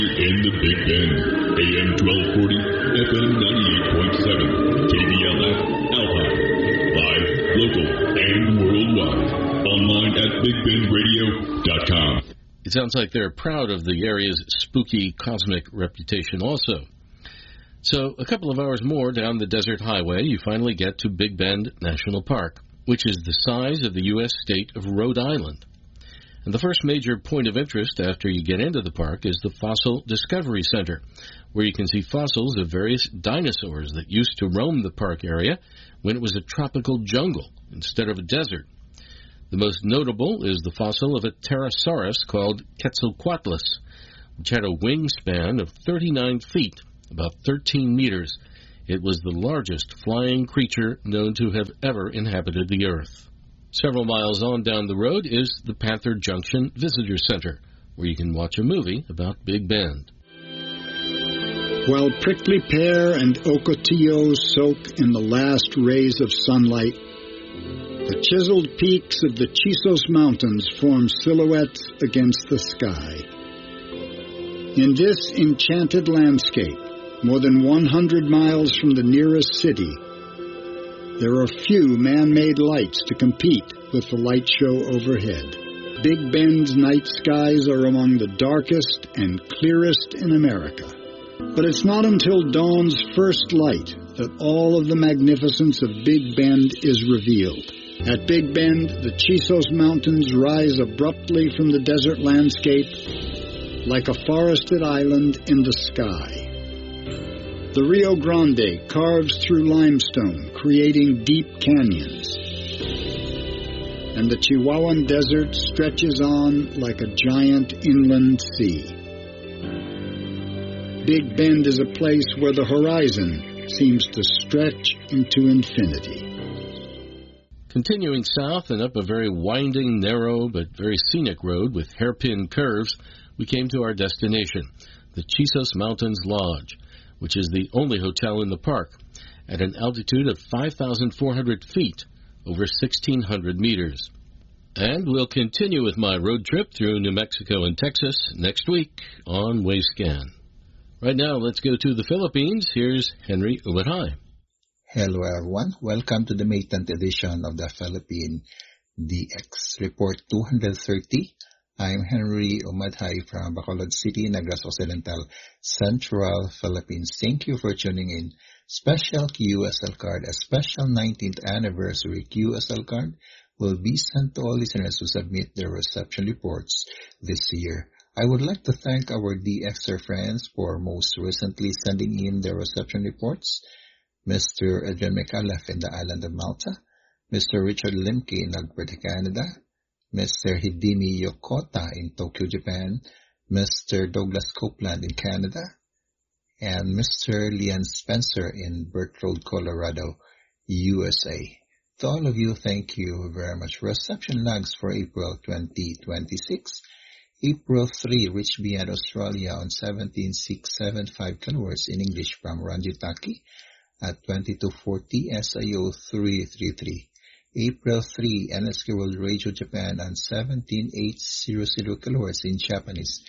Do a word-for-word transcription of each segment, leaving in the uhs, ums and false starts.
In the Big Bend, A M twelve forty, F M ninety-eight point seven, K B L F, Alpine, live, local, and worldwide, online at big bend radio dot com. It sounds like they're proud of the area's spooky cosmic reputation also. So, a couple of hours more down the desert highway, you finally get to Big Bend National Park, which is the size of the U S state of Rhode Island. And the first major point of interest after you get into the park is the Fossil Discovery Center, where you can see fossils of various dinosaurs that used to roam the park area when it was a tropical jungle instead of a desert. The most notable is the fossil of a pterosaurus called Quetzalcoatlus, which had a wingspan of thirty-nine feet, about thirteen meters. It was the largest flying creature known to have ever inhabited the earth. Several miles on down the road is the Panther Junction Visitor Center, where you can watch a movie about Big Bend. While prickly pear and ocotillo soak in the last rays of sunlight, the chiseled peaks of the Chisos Mountains form silhouettes against the sky. In this enchanted landscape, more than one hundred miles from the nearest city, there are few man-made lights to compete with the light show overhead. Big Bend's night skies are among the darkest and clearest in America. But it's not until dawn's first light that all of the magnificence of Big Bend is revealed. At Big Bend, the Chisos Mountains rise abruptly from the desert landscape like a forested island in the sky. The Rio Grande carves through limestone, creating deep canyons. And the Chihuahuan Desert stretches on like a giant inland sea. Big Bend is a place where the horizon seems to stretch into infinity. Continuing south and up a very winding, narrow, but very scenic road with hairpin curves, we came to our destination, the Chisos Mountains Lodge, which is the only hotel in the park, at an altitude of five thousand four hundred feet, over sixteen hundred meters. And we'll continue with my road trip through New Mexico and Texas next week on Wayscan. Right now, let's go to the Philippines. Here's Henry Umathay. Hello, everyone. Welcome to the May tenth edition of the Philippine D X Report two thirty. I'm Henry Umathay from Bacolod City, Negros Occidental, Central Philippines. Thank you for tuning in. Special Q S L card, a special nineteenth anniversary Q S L card will be sent to all listeners who submit their reception reports this year. I would like to thank our D Xer friends for most recently sending in their reception reports. Mister Adrian McAuliffe in the island of Malta, Mister Richard Limke in Alberta, Canada, Mister Hidemi Yokota in Tokyo, Japan, Mister Douglas Copeland in Canada, and Mister Leon Spencer in Berthold, Colorado, U S A. To all of you, thank you very much. Reception logs for April twenty twenty-six. April third reached beyond Australia on seventeen six seven five kilohertz in English from Ranjitaki at twenty-two forty S I O three thirty-three. April third, N S K World Radio Japan on seventeen eight hundred kilohertz in Japanese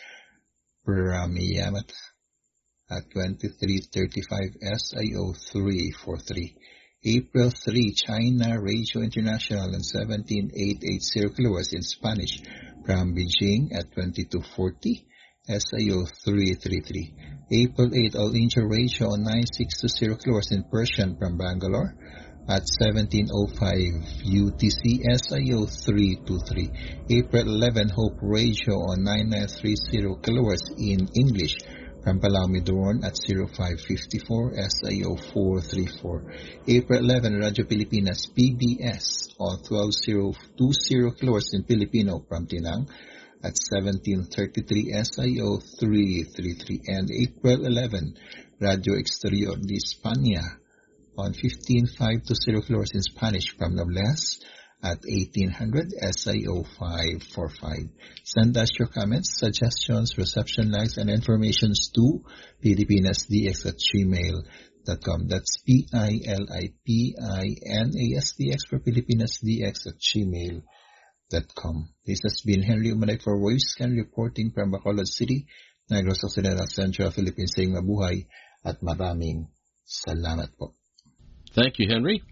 from Yamata at twenty-three thirty-five S I O three forty-three. April third, China Radio International on seventeen eight eighty kilohertz in Spanish from Beijing at twenty-two forty S I O three thirty-three. April eighth, All India Radio on nine six two zero kilohertz in Persian from Bangalore at seventeen oh five U T C S I O three twenty-three. April eleventh, Hope Radio on nine nine three zero kilohertz in English from Palau Midorn at oh five fifty-four S I O four thirty-four. April eleventh, Radio Pilipinas P B S on twelve oh two zero kilohertz in Filipino from Tinang at seventeen thirty-three S I O three thirty-three. And April eleventh, Radio Exterior de España on fifteen five twenty kilohertz in Spanish from Nobles at eighteen hundred S I O five forty-five. Send us your comments, suggestions, reception likes, and informations to pilipinasdx at gmail dot com. That's P I L I P I N A S D X for pilipinasdx at gmail dot com. This has been Henry Umathay for Wayscan reporting from Bacolod City, Negros Occidental, Central Philippines, saying mabuhay at maraming salamat po. Thank you, Henry.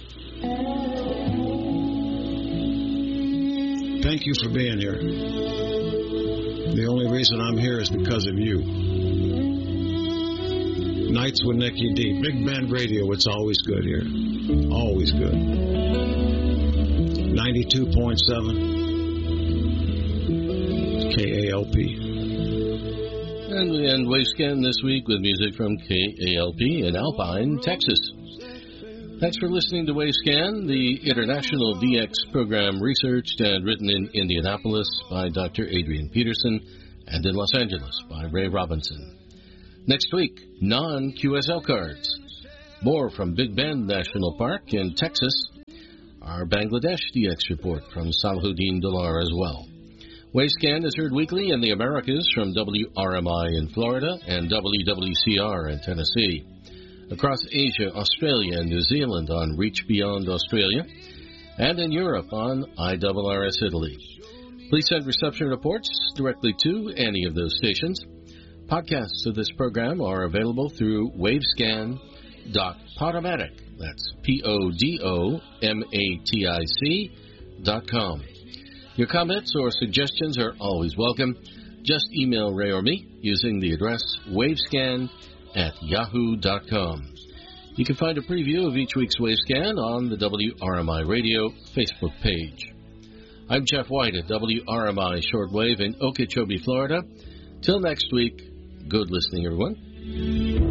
Thank you for being here. The only reason I'm here is because of you. Nights with Nicky D. Big Band Radio, it's always good here. Always good. ninety-two point seven K A L P. And we end Wavescan this week with music from K A L P in Alpine, Texas. Thanks for listening to Wavescan, the international D X program researched and written in Indianapolis by Doctor Adrian Peterson and in Los Angeles by Ray Robinson. Next week, non-Q S L cards. More from Big Bend National Park in Texas. Our Bangladesh D X report from Salahuddin Dalar as well. Wavescan is heard weekly in the Americas from W R M I in Florida and W W C R in Tennessee. Across Asia, Australia, and New Zealand on Reach Beyond Australia, and in Europe on I R R S Italy. Please send reception reports directly to any of those stations. Podcasts of this program are available through wavescan dot podomatic. That's P O D O M A T I C dot com. Your comments or suggestions are always welcome. Just email Ray or me using the address wavescan at yahoo dot com. You can find a preview of each week's Wavescan on the W R M I Radio Facebook page. I'm Jeff White at W R M I Shortwave in Okeechobee, Florida. Till next week, good listening, everyone.